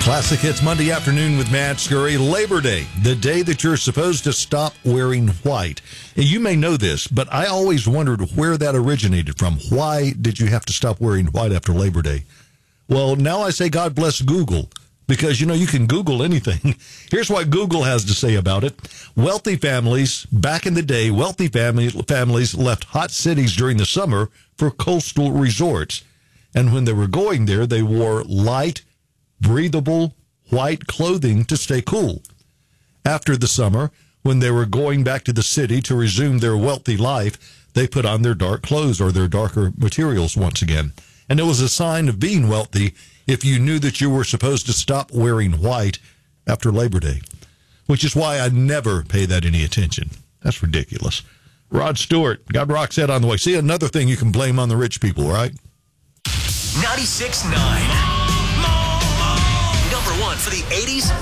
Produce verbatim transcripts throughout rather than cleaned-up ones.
Classic Hits Monday afternoon with Matt Scurry. Labor Day, the day that you're supposed to stop wearing white. And you may know this, but I always wondered where that originated from. Why did you have to stop wearing white after Labor Day? Well, now I say God bless Google, because, you know, you can Google anything. Here's what Google has to say about it. Wealthy families, back in the day, wealthy families, families left hot cities during the summer for coastal resorts. And when they were going there, they wore light, breathable white clothing to stay cool. After the summer, when they were going back to the city to resume their wealthy life, they put on their dark clothes or their darker materials once again. And it was a sign of being wealthy if you knew that you were supposed to stop wearing white after Labor Day, which is why I never pay that any attention. That's ridiculous. Rod Stewart, got Roxette on the way. See, another thing you can blame on the rich people, right? ninety-six point nine. Number one for the eighties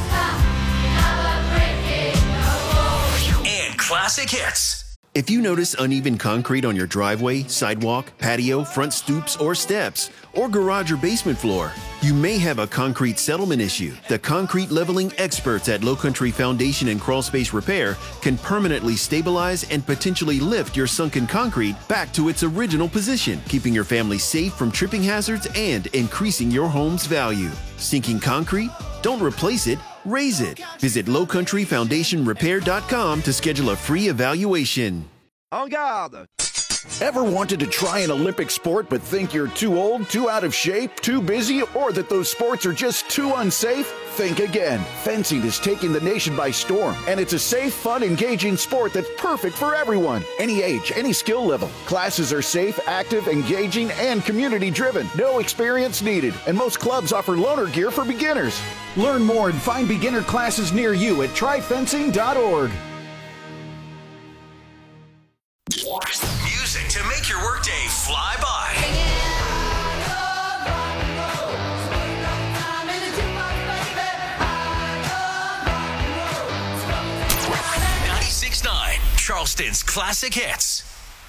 and classic hits. If you notice uneven concrete on your driveway, sidewalk, patio, front stoops, or steps, or garage or basement floor, you may have a concrete settlement issue. The concrete leveling experts at Low Country Foundation and Crawl Space Repair can permanently stabilize and potentially lift your sunken concrete back to its original position, keeping your family safe from tripping hazards and increasing your home's value. Sinking concrete? Don't replace it, raise it. Visit low country foundation repair dot com to schedule a free evaluation. En garde! Ever wanted to try an Olympic sport but think you're too old, too out of shape, too busy, or that those sports are just too unsafe? Think again. Fencing is taking the nation by storm, and it's a safe, fun, engaging sport that's perfect for everyone. Any age, any skill level. Classes are safe, active, engaging, and community-driven. No experience needed, and most clubs offer loaner gear for beginners. Learn more and find beginner classes near you at try fencing dot org. Music to make your workday fly by. ninety-six point nine, Charleston's classic hits.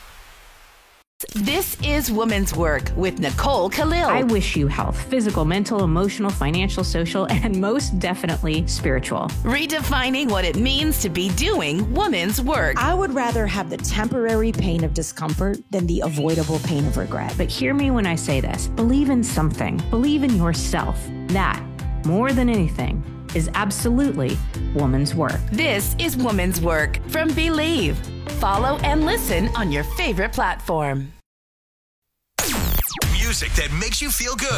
This is Women's Work with Nicole Khalil. I wish you health, physical, mental, emotional, financial, social, and most definitely spiritual. Redefining what it means to be doing women's work. I would rather have the temporary pain of discomfort than the avoidable pain of regret. But hear me when I say this. Believe in something. Believe in yourself. That, more than anything, is absolutely woman's work. This is Woman's Work from Believe. Follow and listen on your favorite platform. Music that makes you feel good.